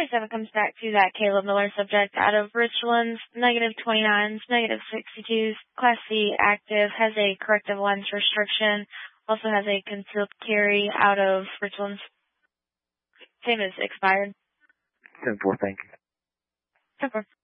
27 comes back to that Caleb Miller subject out of Richlands, -29s, -62s, Class C active, has a corrective lens restriction, also has a concealed carry out of Richlands. Same as expired. 10-4, thank you. 10-4.